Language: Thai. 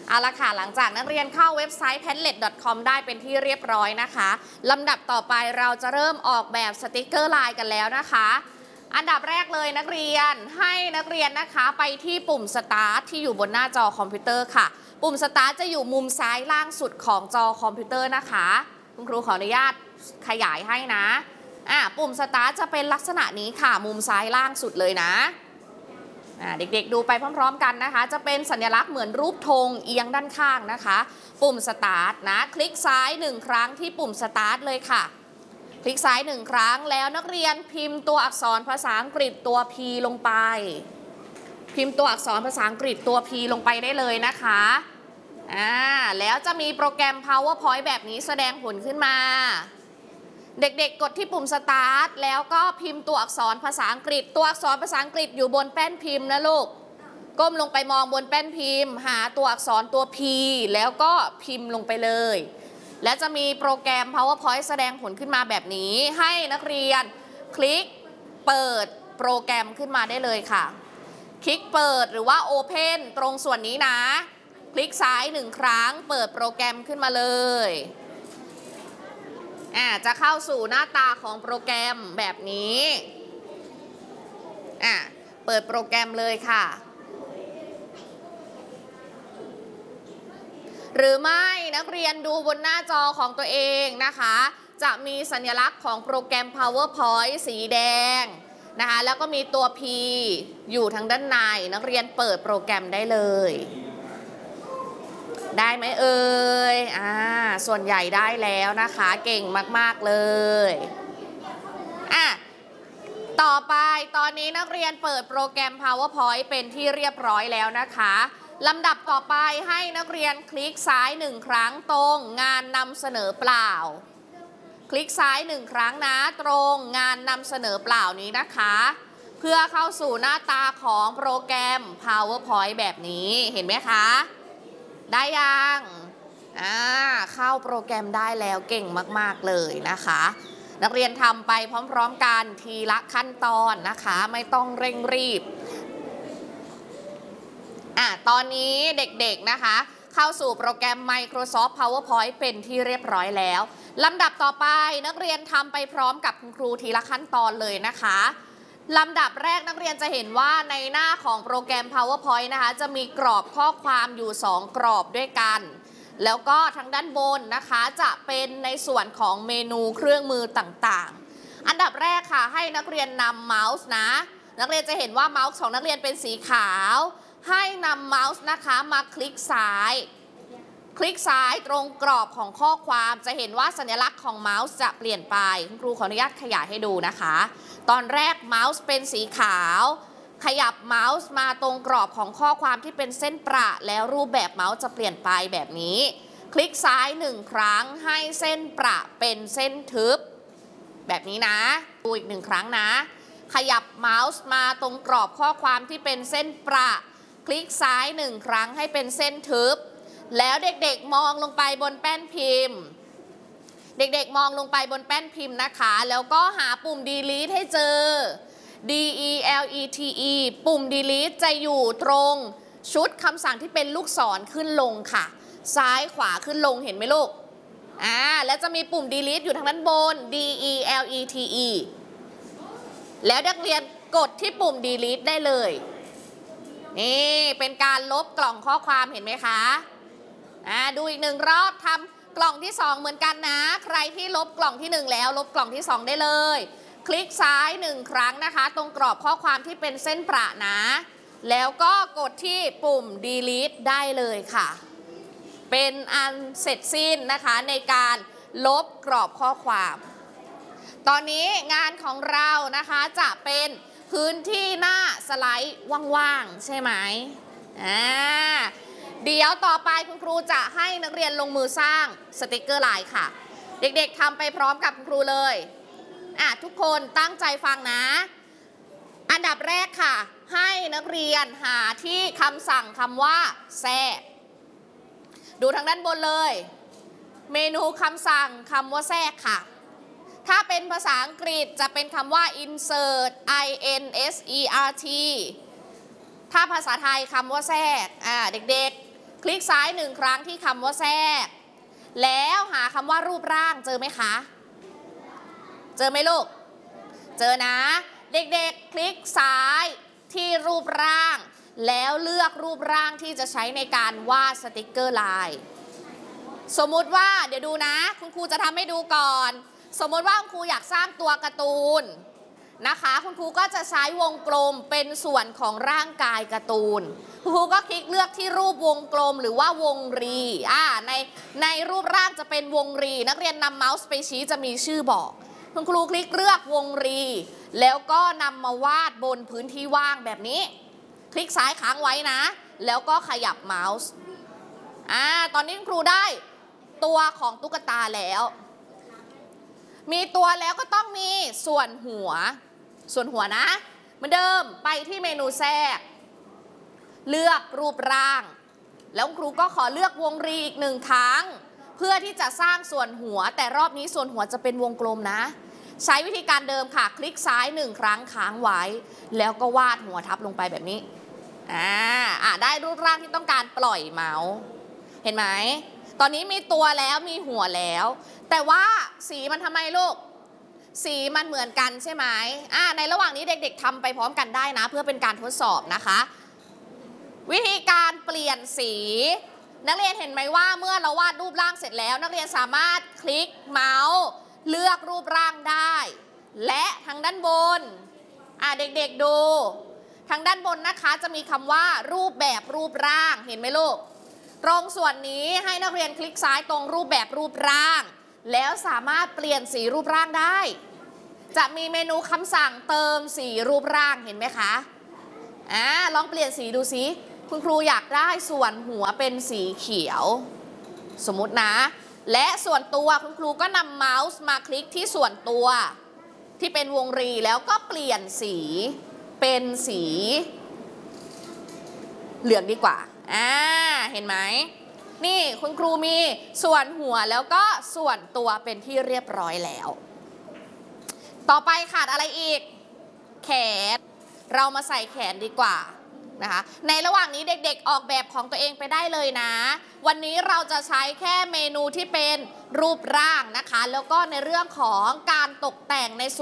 เอาละค่ะหลังจากนักเรียนเข้าเว็บไซต์ padlet.com ได้เป็นที่เรียบร้อยนะคะลำดับต่อไปเราจะเริ่มออกแบบสติกเกอร์ลายกันแล้วนะคะอันดับแรกเลยนักเรียนให้นักเรียนนะคะไปที่ปุ่ม Start ที่อยู่บนหน้าจอคอมพิวเตอร์ค่ะปุ่ม Start จะอยู่มุมซ้ายล่างสุดของจอคอมพิวเตอร์นะคะคุณครูขออนุญาตขยายให้นะปุ่ม Start จะเป็นลักษณะนี้ค่ะมุมซ้ายล่างสุดเลยนะเด็กๆดูไปพร้อมๆกันนะคะจะเป็นสัญลักษณ์เหมือนรูปธงเอียงด้านข้างนะคะปุ่ม Start นะคลิกซ้าย1ครั้งที่ปุ่ม Start เลยค่ะคลิกซ้าย1ครั้งแล้วนักเรียนพิมพ์ตัวอักษรภาษาอังกฤษตัว P ลงไปพิมพ์ตัวอักษรภาษาอังกฤษตัว P ลงไปได้เลยนะคะแล้วจะมีโปรแกรม PowerPoint แบบนี้แสดงผลขึ้นมาเด็กๆกดที่ปุ่ม Start แล้วก็พิมพ์ตัวอักษรภาษาอังกฤษตัวอักษรภาษาอังกฤษอยู่บนแป้นพิมพ์นะลูกก้มลงไปมองบนแป้นพิมพ์หาตัวอักษรตัว P แล้วก็พิมพ์ลงไปเลยและจะมีโปรแกรม PowerPoint แสดงผลขึ้นมาแบบนี้ให้นักเรียนคลิกเปิดโปรแกรมขึ้นมาได้เลยค่ะคลิกเปิดหรือว่า Open ตรงส่วนนี้นะคลิกซ้าย1ครั้งเปิดโปรแกรมขึ้นมาเลยจะเข้าสู่หน้าตาของโปรแกรมแบบนี้เปิดโปรแกรมเลยค่ะหรือไม่นักเรียนดูบนหน้าจอของตัวเองนะคะจะมีสัญลักษณ์ของโปรแกรม PowerPoint สีแดงนะคะแล้วก็มีตัว P อยู่ทางด้านในนักเรียนเปิดโปรแกรมได้เลยได้ไหมเอ่ยส่วนใหญ่ได้แล้วนะคะเก่งมากๆเลยต่อไปตอนนี้นักเรียนเปิดโปรแกรม PowerPoint เป็นที่เรียบร้อยแล้วนะคะลำดับต่อไปให้นักเรียนคลิกซ้าย1ครั้งตรงงานนำเสนอเปล่าคลิกซ้าย1ครั้งนะตรงงานนำเสนอเปล่านี้นะคะเพื่อเข้าสู่หน้าตาของโปรแกรม PowerPoint แบบนี้เห็นไหมคะได้ยังเข้าโปรแกรมได้แล้วเก่งมากๆเลยนะคะนักเรียนทำไปพร้อมๆกันทีละขั้นตอนนะคะไม่ต้องเร่งรีบตอนนี้เด็กๆนะคะเข้าสู่โปรแกรม Microsoft PowerPoint เป็นที่เรียบร้อยแล้วลำดับต่อไปนักเรียนทำไปพร้อมกับคุณครูทีละขั้นตอนเลยนะคะลำดับแรกนักเรียนจะเห็นว่าในหน้าของโปรแกรม PowerPoint นะคะจะมีกรอบข้อความอยู่2กรอบด้วยกันแล้วก็ทางด้านบนนะคะจะเป็นในส่วนของเมนูเครื่องมือต่างๆอันดับแรกค่ะให้นักเรียนนำเมาส์นะนักเรียนจะเห็นว่าเมาส์ของนักเรียนเป็นสีขาวให้นำเมาส์นะคะมาคลิกซ้ายตรงกรอบของข้อความจะเห็นว่าสัญลักษณ์ของเมาส์จะเปลี่ยนไปคุณครูขออนุญาตขยายให้ดูนะคะตอนแรกเมาส์เป็นสีขาวขยับเมาส์มาตรงกรอบของข้อความที่เป็นเส้นประแล้วรูปแบบเมาส์จะเปลี่ยนไปแบบนี้คลิกซ้าย1ครั้งให้เส้นประเป็นเส้นทึบแบบนี้นะดูอีก1ครั้งนะขยับเมาส์มาตรงกรอบข้อความที่เป็นเส้นประคลิกซ้าย1ครั้งให้เป็นเส้นทึบแล้วเด็กๆมองลงไปบนแป้นพิมพ์นะคะแล้วก็หาปุ่ม delete ให้เจอ delete ปุ่ม delete จะอยู่ตรงชุดคำสั่งที่เป็นลูกศรขึ้นลงค่ะซ้ายขวาขึ้นลงเห็นไหมลูกแล้วจะมีปุ่ม delete อยู่ทางด้านบน delete แล้วนักเรียนกดที่ปุ่ม delete ได้เลยนี่เป็นการลบกล่องข้อความเห็นไหมคะดูอีก1รอบทำกล่องที่2เหมือนกันนะใครที่ลบกล่องที่1แล้วลบกล่องที่2ได้เลยคลิกซ้าย1ครั้งนะคะตรงกรอบข้อความที่เป็นเส้นประนะแล้วก็กดที่ปุ่ม delete ได้เลยค่ะเป็นอันเสร็จสิ้นนะคะในการลบกรอบข้อความตอนนี้งานของเรานะคะจะเป็นพื้นที่หน้าสไลด์ว่างๆใช่ไหมเดี๋ยวต่อไปคุณครูจะให้นักเรียนลงมือสร้างสติกเกอร์ลายค่ะเด็กๆทำไปพร้อมกับคุณครูเลยทุกคนตั้งใจฟังนะอันดับแรกค่ะให้นักเรียนหาที่คำสั่งคำว่าแทรกดูทางด้านบนเลยเมนูคำสั่งคำว่าแทรกค่ะถ้าเป็นภาษาอังกฤษจะเป็นคำว่า insert insert ถ้าภาษาไทยคำว่าแทรกเด็กๆคลิกซ้าย1ครั้งที่คำว่าแทรกแล้วหาคำว่ารูปร่างเจอไหมคะเจอไหมลูกเจอนะเด็กๆคลิกซ้ายที่รูปร่างแล้วเลือกรูปร่างที่จะใช้ในการวาดสติกเกอร์ลายสมมุติว่าเดี๋ยวดูนะคุณครูจะทำให้ดูก่อนสมมติว่าคุณครูอยากสร้างตัวการ์ตูนนะคะคุณครูก็จะใช้วงกลมเป็นส่วนของร่างกายการ์ตูนคุณครูก็คลิกเลือกที่รูปวงกลมหรือว่าวงรีในรูปร่างจะเป็นวงรีนักเรียนนำเมาส์ไปชี้จะมีชื่อบอกคุณครูคลิกเลือกวงรีแล้วก็นำมาวาดบนพื้นที่ว่างแบบนี้คลิกซ้ายค้างไว้นะแล้วก็ขยับเมาส์ตอนนี้คุณครูได้ตัวของตุ๊กตาแล้วมีตัวแล้วก็ต้องมีส่วนหัวนะเหมือนเดิมไปที่เมนูแทรกเลือกรูปร่างแล้วครูก็ขอเลือกวงรีอีก1ครั้งเพื่อที่จะสร้างส่วนหัวแต่รอบนี้ส่วนหัวจะเป็นวงกลมนะใช้วิธีการเดิมค่ะคลิกซ้าย1ครั้งค้างไว้แล้วก็วาดหัวทับลงไปแบบนี้ได้รูปร่างที่ต้องการปล่อยเมาส์เห็นไหมตอนนี้มีตัวแล้วมีหัวแล้วแต่ว่าสีมันทำไมลูกสีมันเหมือนกันใช่ไหมในระหว่างนี้เด็กๆทำไปพร้อมกันได้นะเพื่อเป็นการทดสอบนะคะวิธีการเปลี่ยนสีนักเรียนเห็นไหมว่าเมื่อเราวาดรูปร่างเสร็จแล้วนักเรียนสามารถคลิกเมาส์เลือกรูปร่างได้และทางด้านบนเด็กๆดูทางด้านบนนะคะจะมีคำว่ารูปแบบรูปร่างเห็นไหมลูกตรงส่วนนี้ให้นักเรียนคลิกซ้ายตรงรูปแบบรูปร่างแล้วสามารถเปลี่ยนสีรูปร่างได้จะมีเมนูคำสั่งเติมสีรูปร่างเห็นไหมคะลองเปลี่ยนสีดูสิคุณครูอยากได้ส่วนหัวเป็นสีเขียวสมมุตินะและส่วนตัวคุณครูก็นำเมาส์มาคลิกที่ส่วนตัวที่เป็นวงรีแล้วก็เปลี่ยนสีเป็นสีเหลืองดีกว่าเห็นไหมนี่คุณครูมีส่วนหัวแล้วก็ส่วนตัวเป็นที่เรียบร้อยแล้วต่อไปขาดอะไรอีกแขนเรามาใส่แขนดีกว่านะคะในระหว่างนี้เด็กๆออกแบบของตัวเองไปได้เลยนะวันนี้เราจะใช้แค่เมนูที่เป็นรูปร่างนะคะแล้วก็ในเรื่องของการตกแต่งใน